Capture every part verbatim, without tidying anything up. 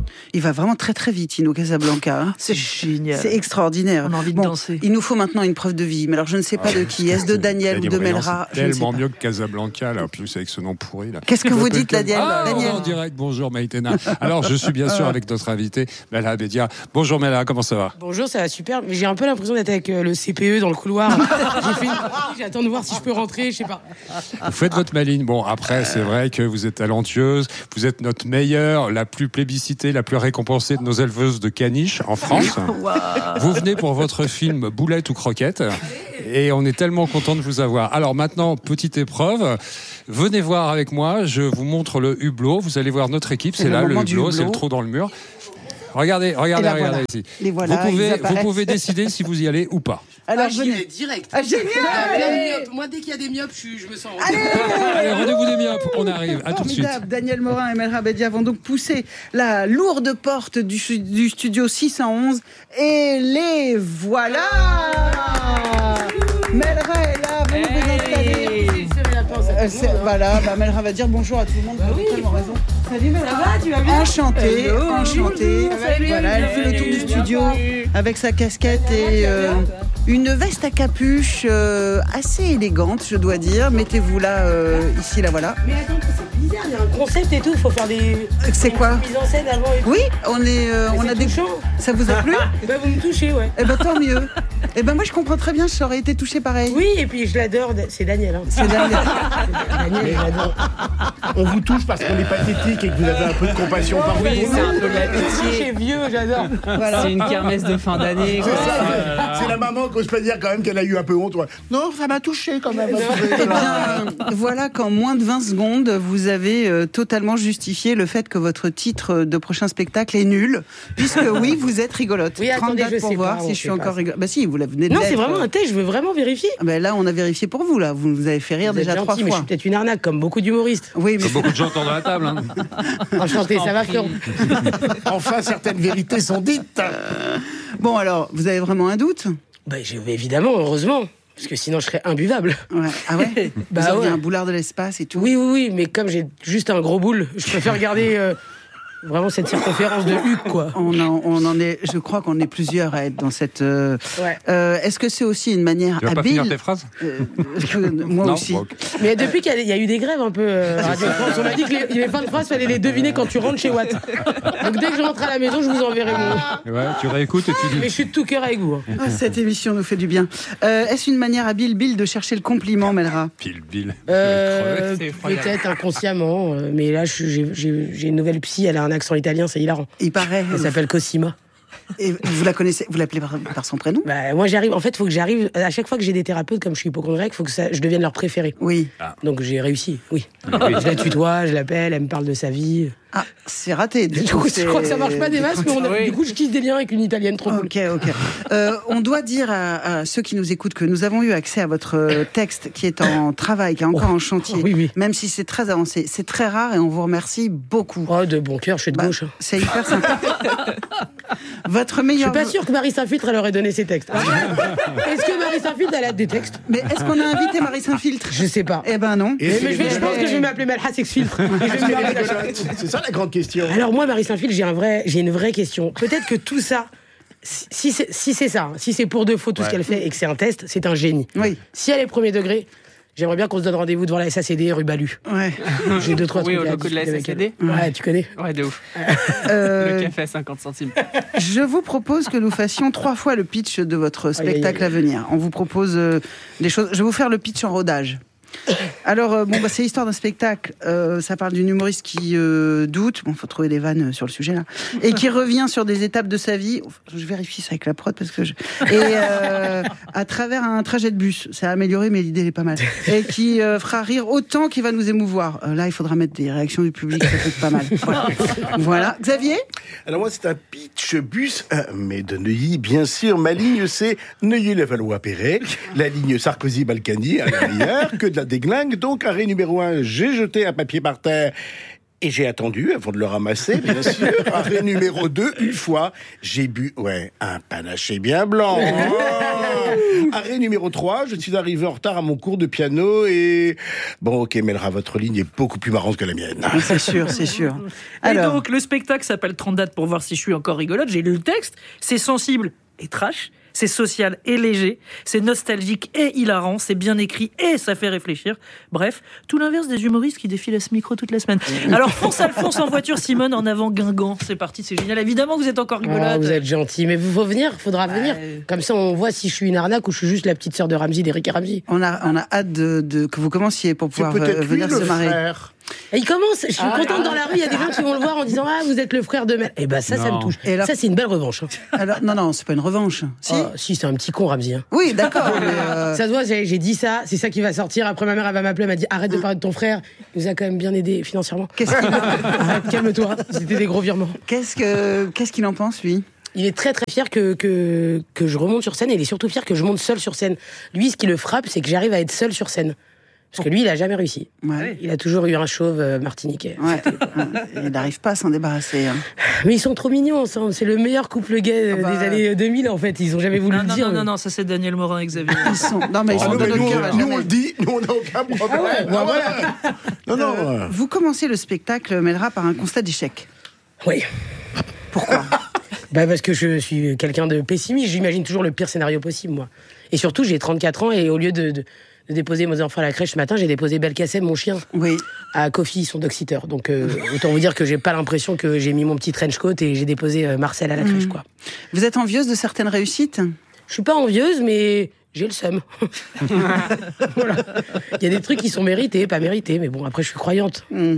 Il va vraiment très très vite, Ino Casablanca. Hein. C'est génial. C'est extraordinaire. On a envie de bon, danser. Il nous faut maintenant une preuve de vie. Mais alors je ne sais pas Ah, de qui. Est-ce de Daniel ou de Melra? C'est tellement mieux que Casablanca, là, en plus avec ce nom pourri. Là. Qu'est-ce que vous dites, Daniel? Ah, Daniel. en direct, bonjour Maïtena. Alors je suis bien sûr avec notre invité, Melha Bedia. Bonjour Melha, comment ça va? Bonjour, ça va super. Mais j'ai un peu l'impression d'être avec euh, le C P E dans le couloir. J'ai fait une... J'attends de voir si je peux rentrer, je sais pas. Vous faites votre maline. Bon, après, c'est vrai que vous êtes talentueuse. Vous êtes notre meilleure, la plus plébiscitée, la plus récompensée de nos éleveuses de caniches en France. Wow. Vous venez pour votre film Boulette ou Croquette. Et on est tellement content de vous avoir. Alors maintenant, petite épreuve. Venez voir avec moi. Je vous montre le hublot. Vous allez voir notre équipe. C'est, C'est là, le le moment du hublot. C'est le hublot. trou dans le mur. Regardez, regardez, là, regardez voilà. ici. Les voilà, vous, pouvez, ils apparaissent. vous pouvez décider si vous y allez ou pas. Alors, Ah, j'y venez. vais direct. Ah, génial. Ah, plein de myopes. Moi, dès qu'il y a des myopes, je, je me sens... Allez, rendez-vous des myopes. On arrive. À tout de suite. Formidable. Daniel Morin et Melha Bedia vont donc pousser la lourde porte du, du studio six cent onze. Et les voilà. Melha est là, venez vous installer. Euh, c'est- voilà, bah, Melha va dire bonjour à tout le monde. Vous avez tellement raison. Salut Melha. Ça va, tu vas bien? Enchantée, Hello. enchantée. Salut. Voilà, elle fait le tour du studio avec sa casquette et euh, une veste à capuche euh, assez élégante, je dois dire. Mettez-vous là, euh, ici, là, voilà. Mais attends, c'est bizarre, il y a un concept et tout, faut faire des... C'est quoi? Mise en scène avant et tout. Oui, on est, euh, Mais on c'est a des. touchant. Ça vous a plu? Bah, vous me touchez, ouais. Eh ben tant mieux. Eh ben moi je comprends très bien, j'aurais été touchée pareil. Oui, et puis je l'adore, c'est Daniel. Hein. C'est Daniel. Daniel, je l'adore. On vous touche parce qu'on est pathétique et que vous avez un peu de compassion par vous. Oui, c'est un peu de la C'est pitié. vieux, j'adore. Voilà. C'est une kermesse de fin d'année. C'est quoi. ça, c'est la maman qui n'ose pas dire quand même qu'elle a eu un peu honte. Ouais. Non, ça m'a touché quand même. Eh bien, voilà qu'en moins de vingt secondes, vous avez euh, totalement justifié le fait que votre titre de prochain spectacle est nul, puisque oui, vous êtes rigolote. Oui, attendez, dates je pour sais voir pas, si on je suis sait encore pas. rigolote. Bah si, vous la venez de Non, l'être. c'est vraiment un test, je veux vraiment vérifier. Ah ben là, on a vérifié pour vous, là. Vous nous avez fait rire Vous êtes déjà gentil, trois mais je fois. suis peut-être une arnaque, comme beaucoup d'humoristes. Oui, mais Beaucoup de gens autour de la table. Hein. Enchanté, ça va, Florent? Enfin, certaines vérités sont dites. bon alors, vous avez vraiment un doute? Bah, j'ai- évidemment, heureusement. Parce que sinon, je serais imbuvable. Ouais. Ah ouais. Bah vous aviez ouais. un boulard de l'espace et tout. Oui, oui, oui, mais comme j'ai juste un gros boule, je préfère garder euh, vraiment cette circonférence de Hugues, quoi. On en, on en est, je crois qu'on est plusieurs à être dans cette. euh, Ouais. euh, Est-ce que c'est aussi une manière Tu vas pas habile finir tes phrases? Euh, euh, Moi Non aussi. Bon, ok. Mais depuis qu'il y a, il y a eu des grèves un peu euh, à Radio France, on m'a dit que les, les fins de phrase, fallait les deviner quand tu rentres chez Watt. Donc dès que je rentre à la maison, je vous enverrai mon... Ouais, tu réécoutes et tu dis. Mais je suis de tout cœur avec vous. hein. Ah, cette émission nous fait du bien. Euh, Est-ce une manière habile, Bill, de chercher le compliment, Melra? Pile, Bill. Euh, C'est effroyable. Peut-être inconsciemment, euh, mais là, je suis- j'ai j'ai- j'ai une nouvelle psy, elle a un accent italien, c'est hilarant. Il paraît. Elle s'appelle Cosima. Et vous la connaissez, vous l'appelez par, par son prénom? Bah, moi, j'arrive. En fait, il faut que j'arrive. À chaque fois que j'ai des thérapeutes, comme je suis hypochondriaque, il faut que ça, je devienne leur préféré. Oui. Donc j'ai réussi, oui. Je la tutoie, je l'appelle, elle me parle de sa vie. Ah, c'est raté. Du Du coup, c'est- je crois que ça marche pas des masses, mais on a- Oui. du coup, je quitte des liens avec une italienne trop cool. Ok, ok. Euh, on doit dire à, à ceux qui nous écoutent que nous avons eu accès à votre euh, texte qui est en travail, qui est encore Oh. en chantier. Oui, oui. Même si c'est très avancé. C'est très rare et on vous remercie beaucoup. Oh, de bon cœur, je suis de Bah, gauche. hein. c'est hyper sympa. Votre Je meilleur. suis pas sûre que Marie Saint-Filtre, elle aurait donné ses textes. Est-ce que Marie Saint-Filtre, elle a des textes? Mais est-ce qu'on a invité Marie Saint-Filtre? Je sais pas. Eh ben non. Et Mais, c'est mais je, vais- je pense que je vais m'appeler Melha Sexfiltre. Et je vais Est-ce me qu'elle est marier la rigolote C'est ça la grande question. Alors moi, Marie Saint-Filtre, j'ai un vrai, j'ai une vraie question. Peut-être que tout ça, si si c'est si c'est ça, hein, si c'est pour de faux tout ce qu'elle fait et que c'est un test, c'est un génie. Oui. Si elle est premier degré, j'aimerais bien qu'on se donne rendez-vous devant la S A C D rue Balu. Ouais. J'ai deux trois Oui, trucs au à loco de la discuter avec S A C D. elle. Ouais, tu connais. Ouais, de ouf. Euh, Le café à cinquante centimes. Je vous propose que nous fassions trois fois le pitch de votre spectacle aïe, aïe. à venir. On vous propose euh, des choses. Je vais vous faire le pitch en rodage. Alors, euh, bon, bah, c'est l'histoire d'un spectacle. Euh, ça parle d'une humoriste qui euh, doute. Bon, faut trouver des vannes euh, sur le sujet là. Et qui revient sur des étapes de sa vie. Je vérifie ça avec la prod parce que je. Et euh, à travers un trajet de bus. Ça a amélioré, mais l'idée elle est pas mal. Et qui euh, fera rire autant qu'il va nous émouvoir. Euh, là, il faudra mettre des réactions du public. Ça peut être pas mal. Voilà. Voilà. Xavier. Alors moi, c'est un pitch bus, euh, mais de Neuilly, bien sûr. Ma ligne, c'est Neuilly-Levallois-Perret. La ligne Sarkozy-Balkany, à l'arrière, que de la déglingue. Donc, arrêt numéro un, j'ai jeté un papier par terre. Et j'ai attendu avant de le ramasser, bien sûr. Arrêt numéro deux, une fois, j'ai bu, ouais, un panaché bien blanc. Oh Arrêt numéro trois, je suis arrivé en retard à mon cours de piano et... Bon, ok, Melra, votre ligne est beaucoup plus marrante que la mienne. C'est sûr, c'est sûr. Alors... Et donc, le spectacle s'appelle trente dates pour voir si je suis encore rigolote. J'ai lu le texte. C'est sensible et trash. C'est social et léger, c'est nostalgique et hilarant, c'est bien écrit et ça fait réfléchir. Bref, tout l'inverse des humoristes qui défilent à ce micro toute la semaine. Alors fonce Alphonse en voiture, Simone en avant Guingamp. C'est parti, c'est génial. Évidemment que vous êtes encore rigolote. Oh, vous êtes gentil, mais vous faut venir, faudra Ouais. venir. Comme ça, on voit si je suis une arnaque ou je suis juste la petite sœur de Ramsey, d'Eric et Ramsey. On a, on a hâte de, de, que vous commenciez pour C'est pouvoir peut-être euh, lui venir le se marrer. frère. Et il commence, je suis Ah, contente dans la rue, il y a des gens qui vont le voir en disant ah vous êtes le frère de Mel. Et ben ça, ça Non. me touche. Et alors- Ça c'est une belle revanche. Hein. Alors, non, non, c'est pas une revanche. Si Oh, si c'est un petit con Ramsey. Hein. Oui, d'accord. mais, euh, Ça se voit, j'ai, j'ai dit ça, c'est ça qui va sortir. Après ma mère elle va m'appeler, elle m'a dit arrête de parler de ton frère, il nous a quand même bien aidé financièrement. Qu'est-ce qu'il Arrête, calme-toi, c'était des gros virements. qu'est-ce que, qu'est-ce qu'il en pense, lui? Il est très très fier que, que, que je remonte sur scène et il est surtout fier que je monte seul sur scène. Lui, ce qui le frappe, c'est que j'arrive à être seul sur scène. Parce que lui, il a jamais réussi. Ouais. Il a toujours eu un chauve euh, martiniquais. Ouais. Il n'arrive pas à s'en débarrasser. Hein. Mais ils sont trop mignons ensemble. C'est le meilleur couple gay euh, Ah bah, des années deux mille en fait. Ils ont jamais voulu Non, le non, dire. non, mais- non, non, ça c'est Daniel Morin et Xavier. Ils sont, non, mais ils Ah sont non, dans mais notre nous, cœur à nous, on jamais. le dit, nous on n'a aucun problème. Ah ouais, bah voilà. Non, non. Euh, euh, vous commencez le spectacle, Melra, par un constat d'échec. Oui. Pourquoi? Bah parce que je suis quelqu'un de pessimiste. J'imagine toujours le pire scénario possible, moi. Et surtout, j'ai trente-quatre ans et au lieu de, de, de déposer mes enfants à la crèche ce matin, j'ai déposé Belkacem, mon chien, Oui. à Kofi, son dog-sitter. Donc euh, autant vous dire que j'ai pas l'impression que j'ai mis mon petit trench coat et j'ai déposé euh, Marcel à la crèche, quoi. Vous êtes envieuse de certaines réussites? Je suis pas envieuse, mais j'ai le seum. Voilà. Il y a des trucs qui sont mérités, pas mérités, mais bon, après, je suis croyante. Hmm.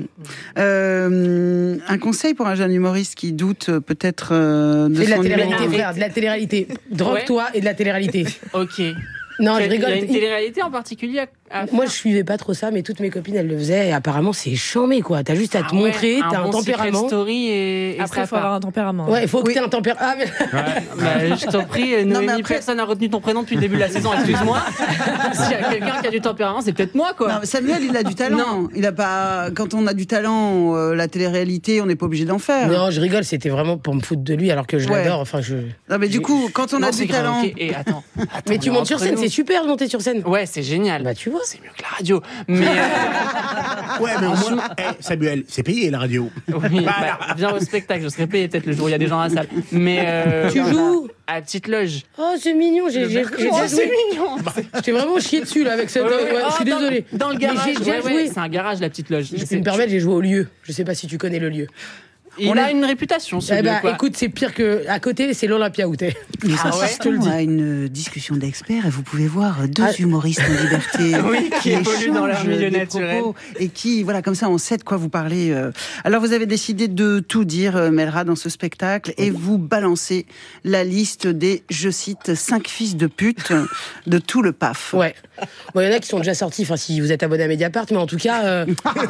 Euh, un conseil pour un jeune humoriste qui doute euh, peut-être euh, de Fais de la son télé-réalité, humour. frère, de la télé-réalité. Drogue-toi et de la télé-réalité. Ok. Non, je Il y rigole. a une télé-réalité en particulier à, à Moi, faire je suivais pas trop ça, mais toutes mes copines, elles le faisaient. Et apparemment, c'est chambé, quoi. T'as juste à te Ah ouais, montrer, t'as un, bon secret tempérament. story et, et Après, ça il faut avoir part. un tempérament. Ouais, il faut que Oui. t'aies un tempérament. Ah, mais... Bah, je t'en prie, Non, mais Noémie, après- personne n'a retenu ton prénom depuis le début de la saison, excuse-moi. S'il y a quelqu'un qui a du tempérament, c'est peut-être moi, quoi. Non, mais Samuel, il a du talent. Non. Il a pas. Quand on a du talent, euh, la télé-réalité, on n'est pas obligé d'en faire. Non, je rigole, c'était vraiment pour me foutre de lui, alors que je Ouais. l'adore. Enfin, je... Non, mais du coup, quand on Non, a c'est du grave, talent, ok. Et attends, attends, Mais tu mais montes sur entre scène, nous- c'est super de monter sur scène. Ouais, c'est génial. Bah, tu vois. C'est mieux que la radio. Mais euh, Ouais, mais au moins, eh, Samuel, c'est payé la radio. oui, bah, viens au spectacle. Je serai payé peut-être le jour où il y a des gens à la salle. Mais euh, Tu joues à la petite loge. Oh, c'est mignon, j'ai j'ai- j'ai Oh, déjà c'est joué. mignon. Je t'ai vraiment chié dessus, là, avec cette. Ouais, ouais, Ouais, oh, je suis dans- désolé. Dans le Mais garage, j'ai déjà ouais, ouais, joué. c'est un garage, la petite loge. Si Je tu sais- me permets, j'ai joué au lieu. Je sais pas si tu connais le lieu. Il On a est- une réputation, ce Eh lieu, bah, quoi. écoute, c'est pire que. À côté, c'est l'Olympia où t'es. nous Ah ouais, assistons je te le dis. à une discussion d'experts et vous pouvez voir deux Ah. humoristes en liberté Oui, qui évoluent dans leur échangent milieu des naturel. propos et qui, voilà, comme ça, on sait de quoi vous parlez. euh. Alors, vous avez décidé de tout dire, euh, Melra, dans ce spectacle et vous balancez la liste des, je cite, cinq fils de pute de tout le P A F. Ouais. Bon, il y en a qui sont déjà sortis, enfin, si vous êtes abonné à Mediapart, mais en tout cas, euh,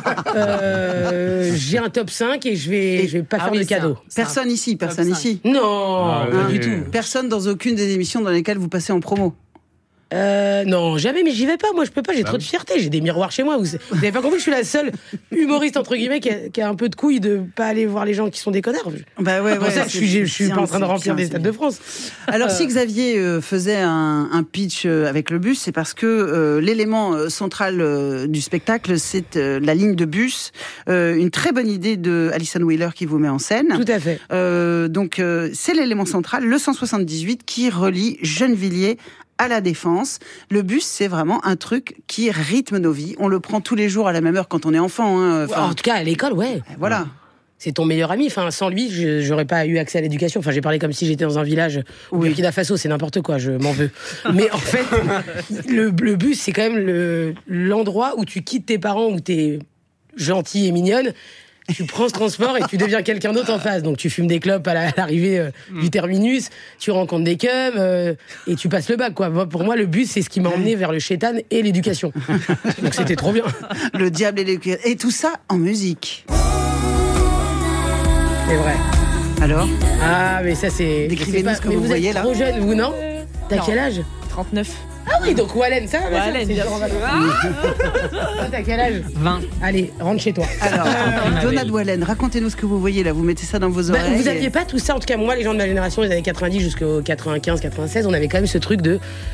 euh, j'ai un top cinq et je vais, je vais pas Ah faire oui, de c'est un- cadeau. c'est un Personne ici, personne top cinq. ici. Non, Ah, pas oui. du tout. Personne dans aucune des émissions dans lesquelles vous passez en promo. Euh, non, jamais, mais j'y vais pas. Moi, je peux pas. J'ai trop de fierté. J'ai des miroirs chez moi. Vous, vous avez pas compris que je suis la seule humoriste entre guillemets qui a, qui a un peu de couilles de pas aller voir les gens qui sont des connards. Bah ouais, C'est pour ouais, ça que je suis, je suis c'est pas en bien, train de c'est remplir bien, des c'est stades bien. de France. Alors, si Xavier euh, faisait un, un pitch euh, avec le bus, c'est parce que euh, l'élément euh, central euh, du spectacle, c'est euh, la ligne de bus. Euh, une très bonne idée de Alison Wheeler qui vous met en scène. Tout à fait. Euh, donc, euh, c'est l'élément central, le cent soixante-dix-huit, qui relie Gennevilliers à la Défense. Le bus, c'est vraiment un truc qui rythme nos vies. On le prend tous les jours à la même heure quand on est enfant. Hein. Enfin, En tout cas, à l'école, ouais. voilà. C'est ton meilleur ami. Enfin, sans lui, je j'aurais pas eu accès à l'éducation. Enfin, j'ai parlé comme si j'étais dans un village au Burkina Faso. C'est n'importe quoi. Je m'en veux. Mais en fait, le, le bus, c'est quand même le l'endroit où tu quittes tes parents, où t'es gentille et mignonne. Tu prends ce transport et tu deviens quelqu'un d'autre en face. Donc tu fumes des clopes à la- à l'arrivée euh, du terminus, tu rencontres des cums euh, et tu passes le bac, quoi. Moi, pour moi, le bus, c'est ce qui m'a emmené vers le chétan et l'éducation. Donc c'était trop bien. Le diable et les cuillères. Et tout ça en musique. C'est vrai. Alors, Ah, mais ça, c'est. Décrivez-nous c'est ce que mais vous vous voyez, êtes là. trop jeune, vous, non T'as Non. quel âge trente-neuf. Ah oui, donc Wallen, ça va, ça, Wallen, c'est bien genre, on va- sûr. Toi, t'as quel âge vingt. Allez, rentre chez toi. alors Donald Wallen, racontez-nous ce que vous voyez là. Vous mettez ça dans vos Bah, oreilles. vous et- aviez pas tout ça, en tout cas moi les gens de ma génération des années quatre-vingt-dix jusqu'au quatre-vingt-quinze quatre-vingt-seize, on avait quand même ce truc de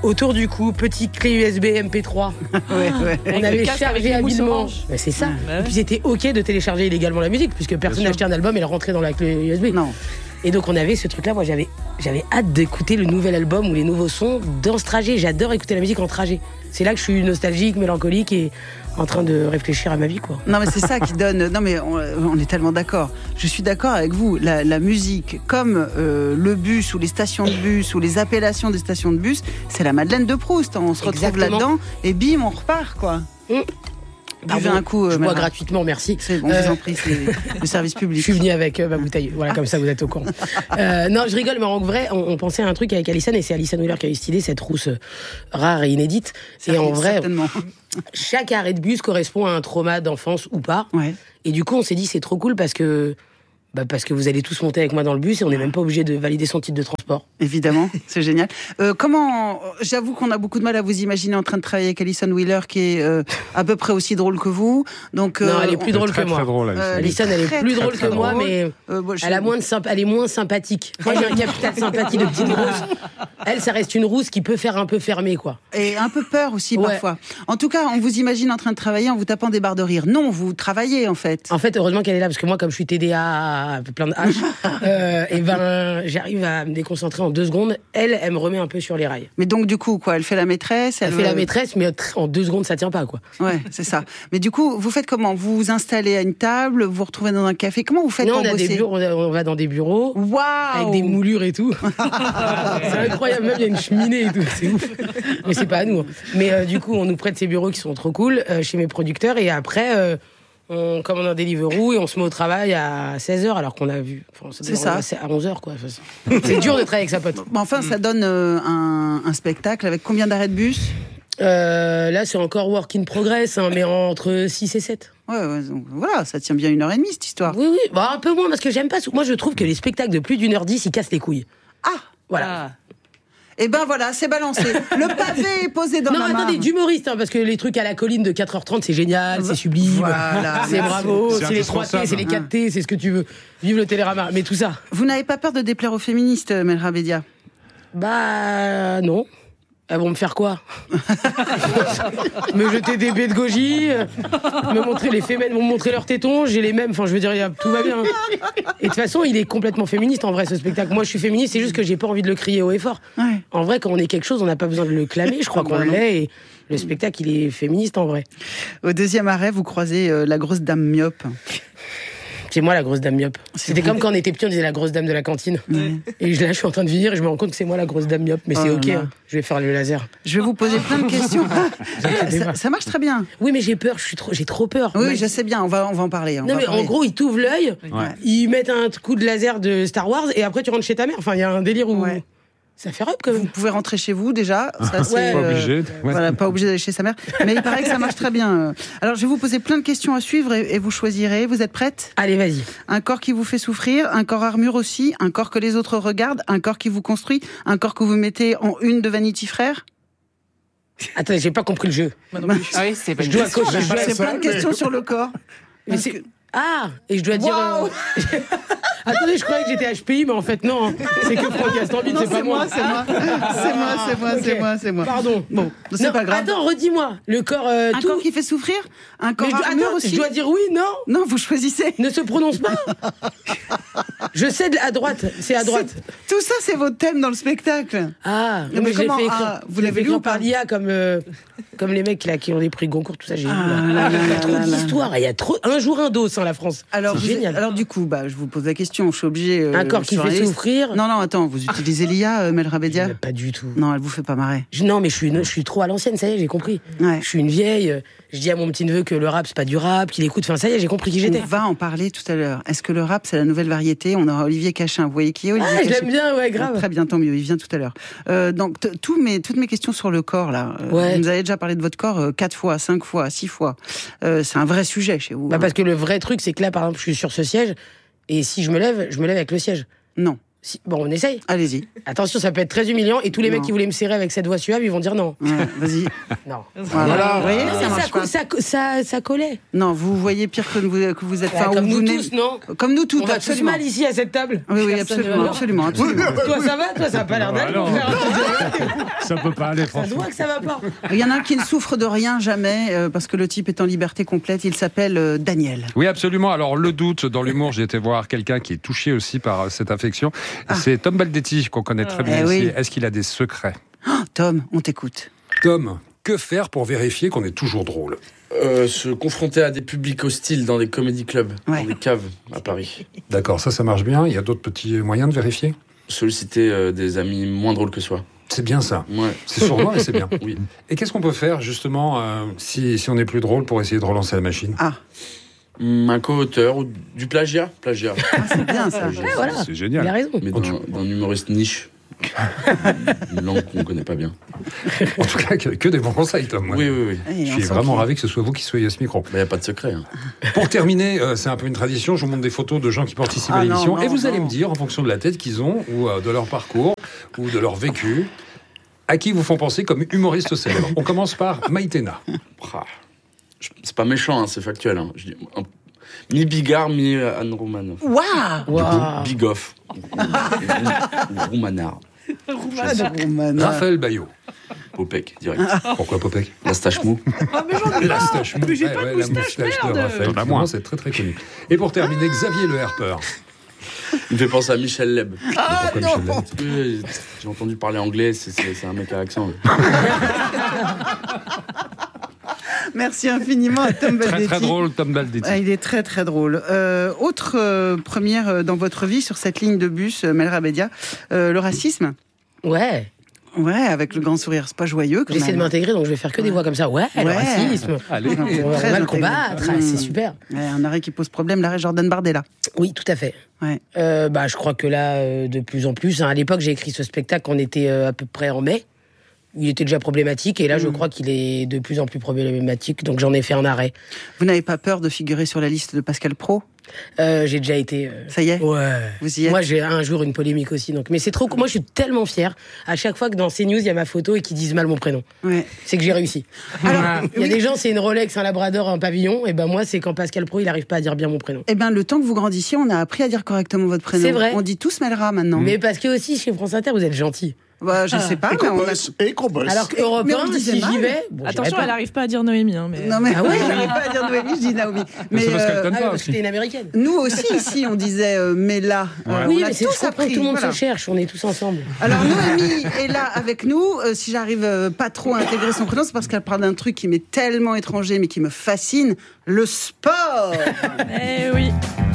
autour du cou, petit clé U S B M P trois. Ouais, ouais. On Avec avait le casque, avec chargé les mousses habilement. oranges. Ben, c'est ça. Ouais. Et puis c'était ok de télécharger illégalement la musique, puisque personne sûr. n'achetait un album et le rentrait dans la clé U S B. Non. Et donc on avait ce truc-là, moi j'avais, j'avais hâte d'écouter le nouvel album ou les nouveaux sons dans ce trajet. J'adore écouter la musique en trajet. C'est là que je suis nostalgique, mélancolique et en train de réfléchir à ma vie, quoi. Non mais c'est ça qui donne. Non mais on, on est tellement d'accord. Je suis d'accord avec vous. La, la musique, comme euh, le bus ou les stations de bus ou les appellations des stations de bus, c'est la Madeleine de Proust. On se retrouve Exactement. là-dedans et bim, on repart quoi. Mmh. Buvez Pardon, un coup. je euh, bois Mara. gratuitement, merci. C'est bon, Euh, je vous en prie, c'est le service Je public. suis venu avec euh, ma bouteille. Voilà, comme ça vous êtes au courant. Euh, non, je rigole, mais en vrai, on, on pensait à un truc avec Alison et c'est Alison Wheeler qui a eu cette idée, cette rousse euh, rare et inédite. Et en vrai, certainement. chaque arrêt de bus correspond à un trauma d'enfance ou pas. Ouais. Et du coup, on s'est dit, c'est trop cool parce que, bah, parce que vous allez tous monter avec moi dans le bus et on n'est même pas obligé de valider son titre de transport. Évidemment, c'est génial. Euh, comment, j'avoue qu'on a beaucoup de mal à vous imaginer en train de travailler avec Alison Wheeler, qui est euh, à peu près aussi drôle que vous. Donc, Non, euh, elle est plus Elle est drôle très, que moi. très drôle, Alison. Euh, Alison, elle est très, plus très, drôle très que moi, drôle. mais Euh, moi, je- elle, a moins de symp- elle est moins sympathique. Moi, j'ai un capital sympathie de petite rousse. Elle, ça reste une rousse qui peut faire un peu fermée, quoi. Et un peu peur aussi Ouais. parfois. En tout cas, on vous imagine en train de travailler en vous tapant des barres de rire. Non, vous travaillez en fait. En fait, heureusement qu'elle est là, parce que moi, comme je suis T D A, plein de H, euh, et ben, j'arrive à me déconcentrer en deux secondes. Elle, elle me remet un peu sur les rails. Mais donc du coup, quoi, elle fait la maîtresse. Elle fait la euh, maîtresse, mais en deux secondes, ça tient pas, quoi. Ouais, c'est ça. Mais du coup, vous faites comment? Vous vous installez à une table, vous vous retrouvez dans un café. Comment vous faites Non, pour on a bosser? des bureaux, on va dans des bureaux. Waouh. Avec des moulures et tout. C'est incroyable, même il y a une cheminée et tout, c'est ouf. Mais c'est pas à nous. hein. Mais euh, du coup, on nous prête ces bureaux qui sont trop cool euh, chez mes producteurs et après, euh, on commande un Deliveroo et on se met au travail à seize heures alors qu'on a vu. Enfin, C'est on ça. va- C'est à onze heures, quoi. Enfin, c'est dur de travailler avec sa pote. Bon, enfin, ça donne euh, un, un spectacle avec combien d'arrêts de bus? Euh, là, c'est encore work in progress, hein, mais entre six et sept. Ouais, ouais, donc voilà, ça tient bien une heure et demie cette histoire. Oui, oui, bah, un peu moins parce que j'aime pas. Moi, je trouve que les spectacles de plus d'une heure dix, ils cassent les couilles. Ah. Voilà. Et ben voilà, c'est balancé. Le pavé est posé dans Non, la attendez, mare. d'humoriste, hein, parce que les trucs à la colline de quatre heures trente, c'est génial, c'est sublime. Voilà. C'est bravo, C'est c'est les trois T, indispensable. c'est les quatre T, c'est ce que tu veux. Vive le Télérama, mais tout ça. Vous n'avez pas peur de déplaire aux féministes, Melra Bédia? Bah, non. Elles vont me faire quoi? Me jeter des baies de goji, euh, me montrer les femelles, vont me montrer leurs tétons, j'ai les mêmes, enfin je veux dire, y a- tout va bien. Et de toute façon, il est complètement féministe en vrai ce spectacle. Moi je suis féministe, c'est juste que j'ai pas envie de le crier haut et fort. Ouais. En vrai, quand on est quelque chose, on n'a pas besoin de le clamer, je crois Ah qu'on bah non. l'est, et le spectacle il est féministe en vrai. Au deuxième arrêt, vous croisez euh, la grosse dame myope. C'est moi la grosse dame myope. C'est C'était vrai. comme quand on était petit, on disait la grosse dame de la cantine. Et là, je suis en train de vieillir et je me rends compte que c'est moi la grosse dame myope. Mais Oh c'est là ok, là. hein. Je vais faire le laser. Je vais vous poser plein de questions. inquiétez ça, pas. ça marche très bien. Oui, mais j'ai peur, je suis trop, j'ai trop peur. Oui, Ouais. je sais bien, on va, on va en parler. on Non, va mais en parler. gros, ils t'ouvrent l'œil, Ouais. ils mettent un coup de laser de Star Wars et après tu rentres chez ta mère. Enfin, il y a un délire où. Ouais. Ça fait rep quand Vous même. pouvez rentrer chez vous déjà. Ça, c'est, Ouais. Pas euh, obligé. Ouais. Voilà, pas obligé d'aller chez sa mère. Mais il paraît que ça marche très bien. Alors, je vais vous poser plein de questions à suivre et, et vous choisirez. Vous êtes prête? Allez, vas-y. Un corps qui vous fait souffrir, un corps armure aussi, un corps que les autres regardent, un corps qui vous construit, un corps que vous mettez en une de Vanity Fair. Attends, j'ai pas compris le jeu. Ah oui, c'est pas Je une dois question. cocher. je dois- C'est plein de questions sur le corps. Mais c'est- Ah, et je dois dire. Waouh. euh, Attendez, je croyais que j'étais H P I, mais en fait, non. hein. C'est que Franck Gastambide, Non, c'est pas moi. c'est moi, c'est moi, c'est moi, c'est moi, Ok. c'est moi, c'est moi. Pardon. Bon, c'est Non, pas grave. Attends, redis-moi. Le corps. euh, Un tout... corps qui fait souffrir, un corps Mais je, dois- armure attends, aussi. je dois dire oui, non. Non, vous choisissez. Ne se prononce pas. Je cède à droite. C'est à droite. Tout ça, c'est votre thème dans le spectacle. Ah, Non, mais je l'ai comment- fait écrire, ah, vous je l'ai l'avez fait lu écrire ou pas par l'I A comme, euh, comme les mecs là, qui ont des prix Goncourt, tout ça, j'ai Ah, vu. là. là, Il y là, a là, trop là, là. d'histoires. Il y a trop. Un jour, un dos, hein, la France. Alors, C'est vous- génial. alors du coup, bah, je vous pose la question. Je suis obligée. euh, Un corps je qui suis fait réaliste. souffrir. Non, non, attends. Vous utilisez l'I A, euh, Melra Bédia? Pas du tout. Non, elle vous fait pas marrer. Je- Non, mais je suis, une- je suis trop à l'ancienne, ça y est, j'ai compris. Ouais. Je suis une vieille. euh, Je dis à mon petit neveu que le rap, c'est pas du rap, qu'il écoute. Enfin, ça y est, j'ai compris qui j'étais. On va en parler tout à l'heure. Est-ce que le rap, c'est la nouvelle variété? On aura Olivier Cachin. Vous voyez qui est Olivier Ah, je Cachin? l'aime bien, ouais, grave. Très bien, tant mieux. Il vient tout à l'heure. Euh, donc, t- tous mes, toutes mes questions sur le corps, là. euh, Ouais. Vous nous avez déjà parlé de votre corps euh, quatre fois, cinq fois, six fois. Euh, c'est un vrai sujet chez vous. Bah, hein. parce que le vrai truc, c'est que là, par exemple, je suis sur ce siège, et si je me lève, je me lève avec le siège. Non. Si, bon, on essaye. Allez-y. Attention, ça peut être très humiliant. Et tous les Non. mecs qui voulaient me serrer avec cette voix suave, ils vont dire non. Ouais, vas-y. Non. Voilà. Vous voyez, Mais ça ça, marche pas. ça, ça, ça collait. Non, vous voyez pire que vous, que vous êtes. Bah, Enfin, comme ou nous vous n'êtes- tous, non? Comme nous tous, On va tous absolument. mal ici à cette table. Oui, oui, Personne ne absolument, va absolument, absolument. Toi, ça va? Toi, ça n'a pas l'air d'aller. Alors, On va faire un truc de- Ça peut pas aller, Ça franchement. doit que ça va pas. Il y en a un qui ne souffre de rien jamais, euh, parce que le type est en liberté complète. Il s'appelle euh, Daniel. Oui, absolument. Alors, le doute, dans l'humour, j'ai été voir quelqu'un qui est touché aussi par euh, cette affection. C'est Tom Baldetti, qu'on connaît très bien Eh ici. oui. Est-ce qu'il a des secrets? Oh, Tom, on t'écoute. Tom, que faire pour vérifier qu'on est toujours drôle? Euh, se confronter à des publics hostiles dans des comédie clubs, Ouais. dans des caves à Paris. D'accord, ça, ça marche bien. Il y a d'autres petits moyens de vérifier? Solliciter euh, des amis moins drôles que soi. C'est bien ça. Ouais. C'est sournois, mais c'est bien. Oui. Et qu'est-ce qu'on peut faire, justement, euh, si, si on est plus drôle pour essayer de relancer la machine? Ah, Hum, Un co-auteur ou du plagiat. Plagiat. c'est bien ça. voilà. C'est Il génial. a raison. Mais En d'un d'un humoriste niche. Une langue qu'on ne connaît pas bien. En tout cas, que, que des bons conseils, Tom. moi. Oui, oui, oui. Et Je on hein, suis sent vraiment qu'il- ravi que ce soit vous qui soyez à ce micro. Il n'y a pas de secret. Hein. Pour terminer, euh, c'est un peu une tradition, je vous montre des photos de gens qui participent Ah à non, l'émission non, et vous allez non. me dire, en fonction de la tête qu'ils ont, ou euh, de leur parcours, ou de leur vécu, à qui vous font penser comme humoriste célèbre. On commence par Maïtena. Ah. Je- C'est pas méchant, hein, c'est factuel. Hein. Je dis, un- mi Bigard, mi euh, Anne Romanoff. Waouh. Waouh. Bigoff. Ou Roumanard. Romana. Raphaël Bayo. Popek, direct. Pourquoi Popek? La stache mou. La stache mou. Mais j'ai Ouais, pas de ouais, la moustache, moustache de merde. Raphaël. T'en as Vraiment, moins. c'est très très connu. Et pour terminer, Xavier Le Herper. Il me fait penser à Michel Leb. Ah non. Parce que j'ai entendu parler anglais, c'est- c'est c'est un mec à accent. lui. Merci infiniment à Tom Très Baldetti. très drôle, Tom Baldetti. Ah, il est très très drôle. Euh, autre euh, première euh, dans votre vie sur cette ligne de bus, euh, Melra Bedia, euh, le racisme. Ouais. Ouais, avec le grand sourire, c'est pas joyeux. quand J'essaie de même. m'intégrer, donc je vais faire que des voix comme ça. Ouais, le Ouais. racisme. Allez. On va, on Très va le intégré. combattre. Ah, Mmh. c'est super. Ouais, un arrêt qui pose problème, l'arrêt Jordan Bardella. Oui, tout à fait. Ouais. Euh, bah, je crois que là, euh, de plus en plus, hein, à l'époque, j'ai écrit ce spectacle, on était euh, à peu près en mai. Il était déjà problématique, et là, je crois qu'il est de plus en plus problématique, donc j'en ai fait un arrêt. Vous n'avez pas peur de figurer sur la liste de Pascal Praud? Euh, j'ai déjà été. euh, Ça y est? Ouais. Vous y êtes? Moi, j'ai un jour une polémique aussi. Donc, mais c'est trop. Moi, je suis tellement fière. À chaque fois que dans CNews, il y a ma photo et qu'ils disent mal mon prénom, Ouais. c'est que j'ai réussi. Alors, Il y a des gens, c'est une Rolex, un Labrador, un pavillon. Et ben moi, c'est quand Pascal Praud, il n'arrive pas à dire bien mon prénom. Eh bien, le temps que vous grandissiez, on a appris à dire correctement votre prénom. C'est vrai. On dit tous Melra maintenant. Mais parce que aussi chez France Inter, vous êtes gentils. Bah, je sais pas, Et mais qu'on on a... bosse. Et qu'on bosse. Alors qu'Europe Mais on un, le disait si mal. j'y vais, bon, Attention, j'irai elle pas. n'arrive pas à dire Noémie. Hein, mais... Non, mais Ah ouais je n'arrive pas à dire Noémie, je dis Naomi. Mais c'est parce qu'elle euh, t'aime Ah, pas parce que aussi. t'es une américaine. nous aussi, ici, on disait euh, Mela. Euh, Oui, on a mais c'est tous je comprends, appris. tout le monde voilà. se cherche, on est tous ensemble. Alors Noémie est là avec nous. Euh, si j'arrive euh, pas trop à intégrer son prénom, c'est parce qu'elle parle d'un truc qui m'est tellement étranger, mais qui me fascine, le sport. Eh oui,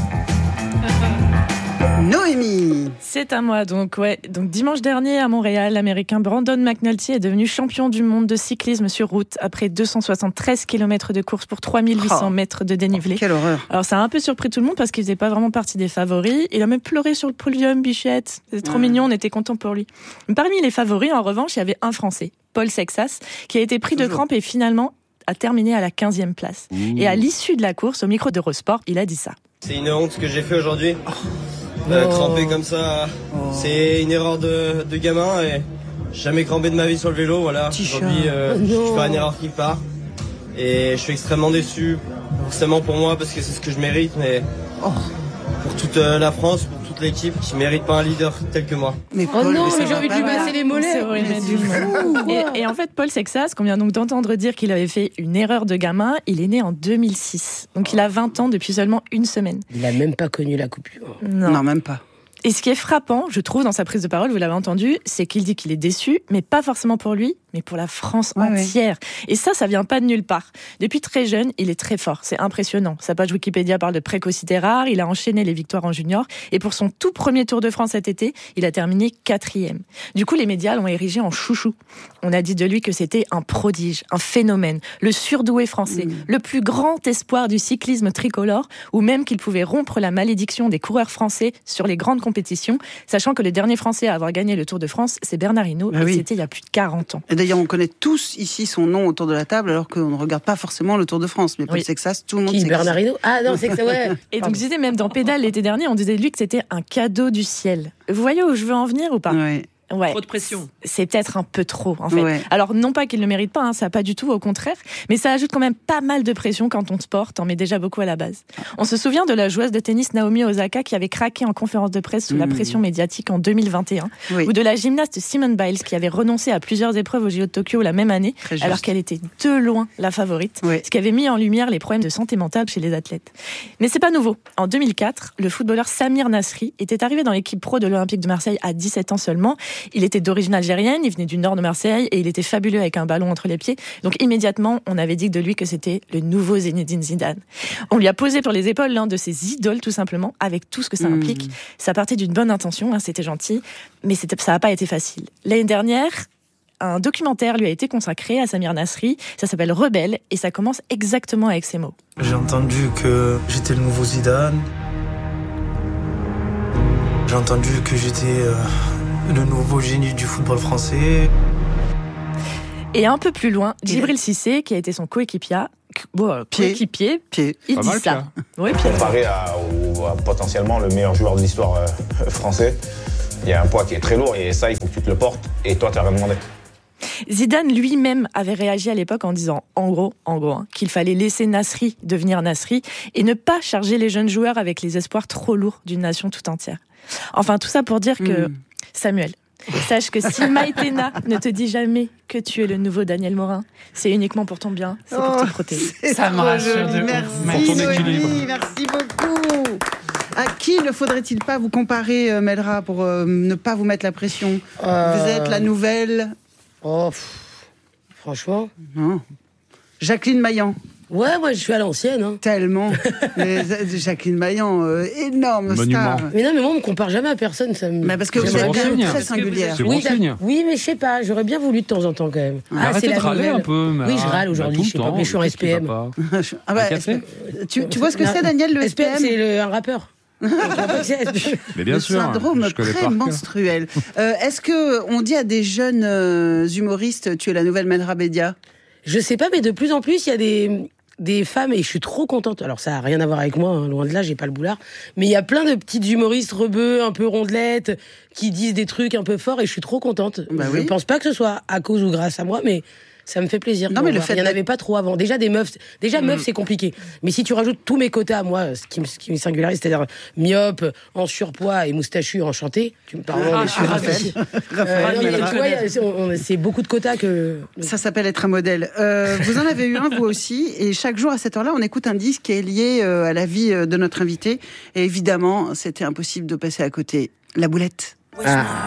Noémie. c'est à moi. Donc, ouais. Donc, dimanche dernier à Montréal, l'Américain Brandon McNulty est devenu champion du monde de cyclisme sur route après deux cent soixante-treize kilomètres de course pour trois mille huit cents Oh. mètres de dénivelé. Quelle horreur. Alors, ça a un peu surpris tout le monde parce qu'il faisait pas vraiment partie des favoris. Il a même pleuré sur le podium, Bichette. C'est trop Ouais. mignon, on était contents pour lui. Parmi les favoris, en revanche, il y avait un Français, Paul Sexas, qui a été pris de Toujours. crampes et finalement a terminé à la quinzième place. Et à l'issue de la course, au micro d'Eurosport, il a dit ça. C'est une honte ce que j'ai fait aujourd'hui. Euh, Oh. Cramper comme ça, c'est une erreur de, de gamin et j'ai jamais crampé de ma vie sur le vélo. Voilà. Petit chat. Aujourd'hui, euh, Oh je non. fais une erreur qui part et je suis extrêmement déçu. Forcément pour moi parce que c'est ce que je mérite, mais Oh. pour toute euh, la France, pour toute l'équipe qui mérite pas un leader tel que moi. Mais Oh Paul, non, ça mais j'ai va envie de pas, lui voilà. masser les mollets. C'est horrible, Mais du c'est mal. fou. Et, et en fait, Paul Sexas, qu'on vient donc d'entendre dire qu'il avait fait une erreur de gamin, il est né en deux mille six. Donc il a vingt ans depuis seulement une semaine. Il a même pas connu la coupure. Non. Non, même pas. Et ce qui est frappant, je trouve, dans sa prise de parole, vous l'avez entendu, c'est qu'il dit qu'il est déçu, mais pas forcément pour lui, mais pour la France Ouais, entière. Et ça, ça vient pas de nulle part. Depuis très jeune, il est très fort, c'est impressionnant. Sa page Wikipédia parle de précocité rare, il a enchaîné les victoires en junior, et pour son tout premier Tour de France cet été, il a terminé quatrième. Du coup, les médias l'ont érigé en chouchou. On a dit de lui que c'était un prodige, un phénomène, le surdoué français, Mmh. le plus grand espoir du cyclisme tricolore, ou même qu'il pouvait rompre la malédiction des coureurs français sur les grandes compétitions, sachant que le dernier Français à avoir gagné le Tour de France, c'est Bernard Hinault, Bah et oui. c'était il y a plus de quarante ans. Et d'ailleurs, on connaît tous ici son nom autour de la table, alors qu'on ne regarde pas forcément le Tour de France. Mais Paul Oui. Sexas, tout le monde Qui, sait qui Bernard c'est. Hinault? Ah non, c'est que ça, ouais. Et donc, je disais, même dans Pédale l'été dernier, on disait de lui que c'était un cadeau du ciel. Vous voyez où je veux en venir ou pas? Ouais. Ouais. Trop de pression. C'est peut-être un peu trop, en fait. Ouais. Alors, non pas qu'il ne le mérite pas, hein, ça pas du tout, au contraire, mais ça ajoute quand même pas mal de pression quand on sport, t'en mets déjà beaucoup à la base. On se souvient de la joueuse de tennis Naomi Osaka qui avait craqué en conférence de presse sous la Mmh. pression médiatique en deux mille vingt et un, Oui. ou de la gymnaste Simone Biles qui avait renoncé à plusieurs épreuves au J O de Tokyo la même année, Très juste. alors qu'elle était de loin la favorite, Oui. ce qui avait mis en lumière les problèmes de santé mentale chez les athlètes. Mais c'est pas nouveau. En deux mille quatre, le footballeur Samir Nasri était arrivé dans l'équipe pro de l'Olympique de Marseille à dix-sept ans seulement. Il était d'origine algérienne, il venait du nord de Marseille et il était fabuleux avec un ballon entre les pieds. Donc immédiatement, on avait dit de lui que c'était le nouveau Zinedine Zidane. On lui a posé sur les épaules l'un de ses idoles tout simplement, avec tout ce que ça implique. Mmh. Ça partait d'une bonne intention, hein, c'était gentil, mais c'était, ça n'a pas été facile. L'année dernière, un documentaire lui a été consacré à Samir Nasri, ça s'appelle Rebelle et ça commence exactement avec ces mots. J'ai entendu que j'étais le nouveau Zidane. J'ai entendu que j'étais euh, le nouveau génie du football français. Et un peu plus loin, Djibril Cissé, qui a été son coéquipier, bon, Pied. coéquipier, Pied. il Pas dit mal, ça. Oui, Pierre. Comparé à, au, à potentiellement le meilleur joueur de l'histoire euh, français, il y a un poids qui est très lourd et ça, il faut que tu te le portes. Et toi, tu n'as rien demandé. Zidane lui-même avait réagi à l'époque en disant, en gros, en gros, hein, qu'il fallait laisser Nasri devenir Nasri et ne pas charger les jeunes joueurs avec les espoirs trop lourds d'une nation tout entière. Enfin, tout ça pour dire que, Mmh. Samuel, sache que si Maïtena ne te dit jamais que tu es le nouveau Daniel Morin, c'est uniquement pour ton bien, c'est pour Oh, te protéger. C'est Ça me trop rassure joli. de ouf. Merci, Pour ton Noémie, équilibre. merci beaucoup. À qui ne faudrait-il pas vous comparer, euh, Melra, pour euh, ne pas vous mettre la pression? Euh, Vous êtes la nouvelle... Oh, pff, franchement. Non. Jacqueline Maillan, Ouais, moi, je suis à l'ancienne. Hein. tellement. Mais, euh, Jacqueline Maillan, euh, énorme Monument. star. Mais non, mais moi, on me compare jamais à personne. Ça me... Mais parce que vous C'est êtes bon quand même signe. très Parce que vous singulière. êtes- C'est bon oui, signe. d'ac- oui, mais je sais pas, j'aurais bien voulu de temps en temps quand même. Mais Ah, arrêtez c'est de la râler nouvelle. un peu. Mais Oui, je ah, râle bah, aujourd'hui, tout je le sais pas, temps. mais je suis en Qu'est-ce qui va S P M. pas Ah bah, Un café tu, tu vois ce que Non, c'est, Daniel, le S P M? c'est le, un rappeur. Je vois pas que c'est S P M. Mais bien Le sûr. syndrome je connais par cœur. pré-menstruel. Euh, Est-ce que on dit à des jeunes euh, humoristes, tu es la nouvelle Melra Bédia? Je sais pas, mais de plus en plus, il y a des, des femmes, et je suis trop contente. Alors, ça n'a rien à voir avec moi, hein, loin de là, j'ai pas le boulard. Mais il y a plein de petites humoristes rebeux, un peu rondelettes, qui disent des trucs un peu forts, et je suis trop contente. Bah je oui. pense pas que ce soit à cause ou grâce à moi, mais ça me fait plaisir. Non, de mais le voir. fait Il y en d'être- avait pas trop avant. Déjà, des meufs, déjà, Mm. meufs, c'est compliqué. Mais si tu rajoutes tous mes quotas, moi, ce qui me, ce qui me singularise, c'est-à-dire myope, en surpoids et moustachu, enchanté, tu me parles Ah, je suis Raphaël. ravie. Raphaël, Euh, non, mais Melra. tu vois, il y a- on- on- c'est beaucoup de quotas que. Ça s'appelle être un modèle. Euh, vous en avez eu un, vous aussi, et chaque jour à cette heure-là, on écoute un disque qui est lié euh, à la vie euh, de notre invité. Et évidemment, c'était impossible de passer à côté. La boulette. Ah.